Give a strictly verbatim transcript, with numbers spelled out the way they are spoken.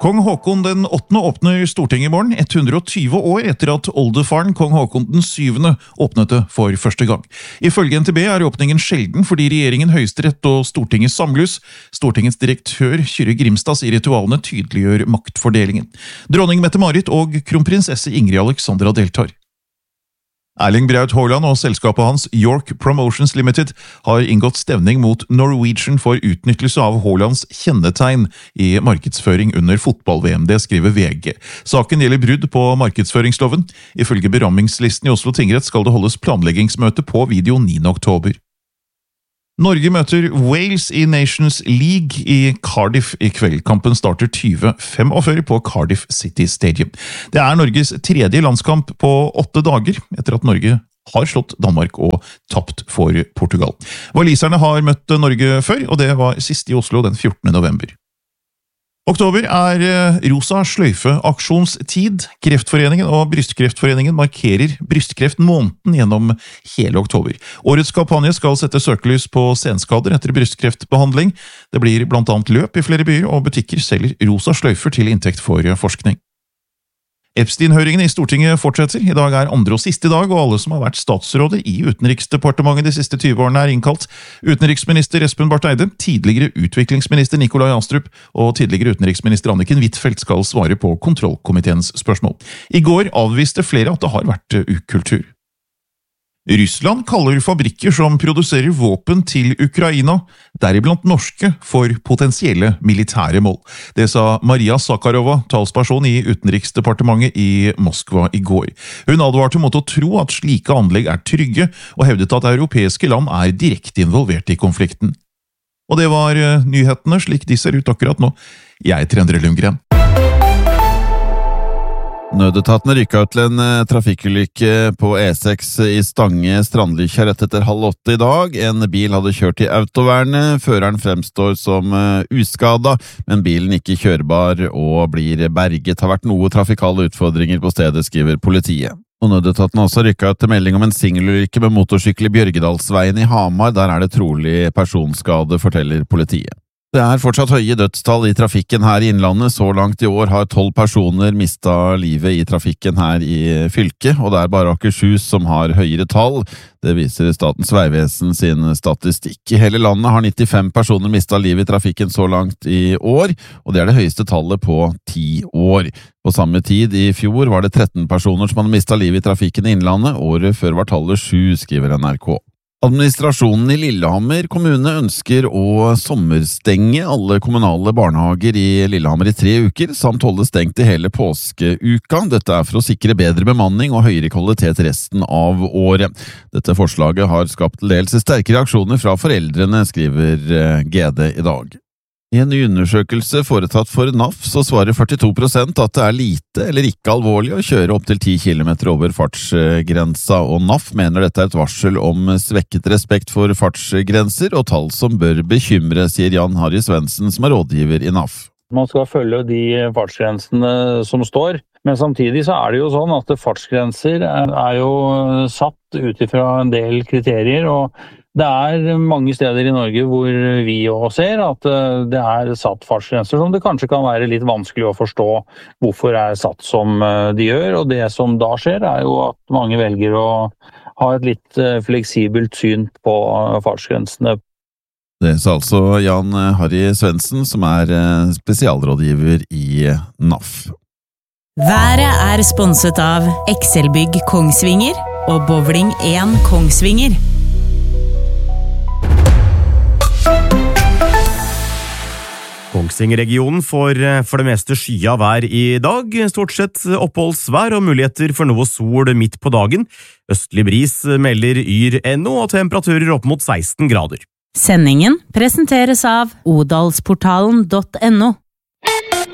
Kong Håkon den åttende åpner Stortinget i morgen, hundre og tjue år etter at oldefaren Kong Håkon den syvende åpnet det for første gang. Ifølge N T B er åpningen sjelden fordi regjeringen, Høyesterett og Stortinget samles. Stortingets direktør Kyrre Grimstads i ritualene tydeliggjør maktfordelingen. Dronning Mette-Marit og kronprinsesse Ingrid Alexandra deltar. Erling Braut Haaland og selskapet hans York Promotions Limited har inngått stevning mot Norwegian for utnyttelse av Haalands kjennetegn i markedsføring under fotball-V M, det skriver V G. Saken gjelder brudd på markedsføringsloven. Ifølge berammingslisten i Oslo tingrett skal det holdes planleggingsmøte på video niende oktober. Norge møter Wales i Nations League i Cardiff i kveld. Kampen starter tyve femogfyrre på Cardiff City Stadium. Det er Norges tredje landskamp på åtte dager, etter at Norge har slått Danmark og tapt for Portugal. Waliserne har møtt Norge før, og det var sist i Oslo den fjortende november. Oktober er rosa sløyfe-aksjonstid. Kreftforeningen og Brystkreftforeningen markerer brystkreftmåneden gjennom hele oktober. Årets kampanje skal sette søkelys på senskader etter brystkreftbehandling. Det blir blant annet løp i flere byer, og butikker selger rosa sløyfer til inntekt for forskning. Epstein-høringen i Stortinget fortsetter. I dag er andre og siste dag, og alle som har vært statsråder i Utenriksdepartementet de siste tyve årene er innkalt. Utenriksminister Espen Barth Eide, tidligere utviklingsminister Nikolai Astrup og tidligere utenriksminister Anniken Huitfeldt skal svare på kontrollkomiteens spørsmål. I går avviste flere at det har vært ukultur. Russland kaller fabrikker som produserer våpen til Ukraina, deriblant norske, for potensielle militære mål. Det sa Maria Zakharova, talsperson i Utenriksdepartementet i Moskva i går. Hun advarte mot å tro at slike anlegg er trygge, og hevdet at europeiske land er direkte involvert i konflikten. Og det var nyhetene slik de ser ut akkurat nå. Jeg heter Endre Lundgren. Nødetatene rykket ut til en trafikkulykke på E seks i Stange Strandlykkja rett etter halv åtte i dag. En bil hadde kjørt i autovernet, føreren fremstår som uskada, men bilen ikke kjørbar og blir berget. Har vært noe trafikale utfordringer på stedet, skriver politiet. Og nødetatene har også rykket ut til melding om en singelulykke med motorsykkel i Bjørgedalsveien i Hamar. Der er det trolig personskade, forteller politiet. Det er fortsatt høye dødstall i trafikken her i Innlandet. Så langt i år har tolv personer mistet livet i trafikken her i fylket, og det er bare Akershus som har høyere tall. Det viser Statens vegvesen sin statistikk. I hele landet har nittifem personer mistet livet i trafikken så langt i år, og det er det høyeste tallet på ti år. På samme tid i fjor var det tretten personer som hadde mistet livet i trafikken i Innlandet. Året før var tallet sju, skriver N R K. Administrasjonen i Lillehammer kommune ønsker å sommerstenge alle kommunale barnehager i Lillehammer i tre uker, samt holde stengt i hele påskeuka. Dette er for å sikre bedre bemanning og høyere kvalitet resten av året. Dette forslaget har skapt dels sterke reaksjoner fra foreldrene, skriver G D i dag. I en ny undersøkelse foretatt for N A F så svarer førtito prosent at det er lite eller ikke alvorlig å kjøre opp til ti kilometer over fartsgrensa, og N A F mener dette er et varsel om svekket respekt for fartsgrenser og tall som bør bekymre, sier Jan Harry Svendsen, som er rådgiver i N A F. Man skal følge de fartsgrensene som står, men samtidig så er det jo sånn at fartsgrenser er jo satt ut ifra en del kriterier, og det er mange steder i Norge hvor vi også ser at det er satt fartsgrenser som det kanskje kan være litt vanskelig å forstå hvorfor det er satt som de gjør, og det som da skjer er jo at mange velger å ha et litt fleksibelt syn på fartsgrensene. Det sa altså Jan Harry Svendsen, som er spesialrådgiver i N A F. Været er sponset av Excelbygg Kongsvinger og Bowling én Kongsvinger. Kongsvinger-regionen får for det meste skya vær i dag, stort sett oppholdsvær og muligheter for noe sol midt på dagen. Østlig bris melder yr ennå og temperaturer opp mot seksten grader. Sendingen presenteres av odalsportalen punktum no.